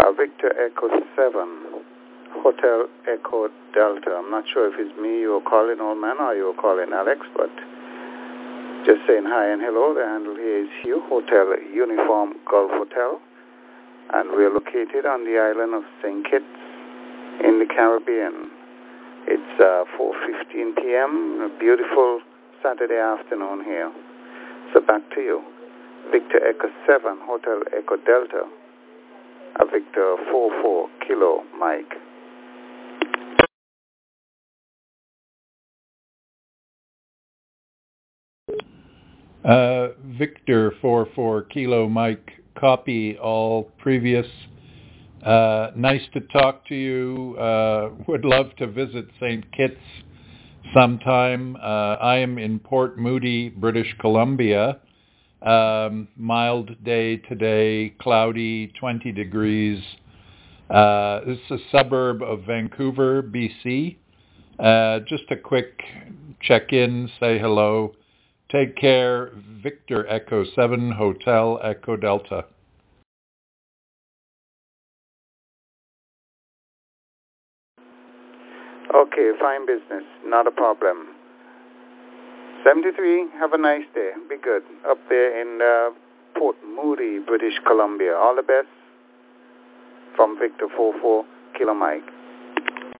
Victor Echo 7, Hotel Echo Delta. I'm not sure if it's me you're calling, old man, or you're calling Alex, but just saying hi and hello. The handle here is Hugh, Hotel Uniform Gulf Hotel, and we're located on the island of St. Kitts in the Caribbean. It's 4:15 p.m., a beautiful Saturday afternoon here. So back to you. Victor Echo 7, Hotel Echo Delta, Victor 44 Kilo Mike. Victor 44 Kilo Mike, copy all previous. Nice to talk to you. Would love to visit St. Kitts sometime. I am in Port Moody, British Columbia. Mild day today, cloudy, 20 degrees. This is a suburb of Vancouver, BC. Just a quick check-in, say hello. Take care. Victor Echo 7, Hotel Echo Delta. Okay, fine business. Not a problem. 73, have a nice day. Be good. Up there in Port Moody, British Columbia. All the best from Victor 44 Kilo Mike.